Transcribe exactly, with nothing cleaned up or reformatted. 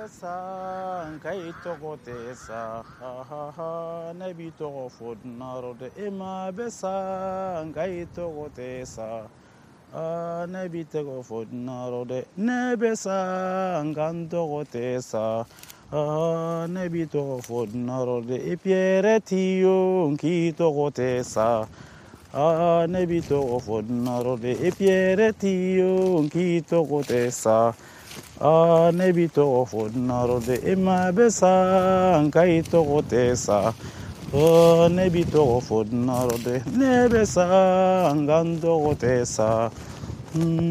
sa kai togo te sa ha ha ha nabi togo fod narode ema besa kai togo te sa nabi togo fod narode ne besa kan togo te sa nabi togo fod narode e piere tio ki togo te sa nabi togo fod narode e piere tio ki togo te sa Ah, nebi togo fod narode ema besa kai togo te sa. Ah, nebi togo fod narode ne besa ngan togo te sa.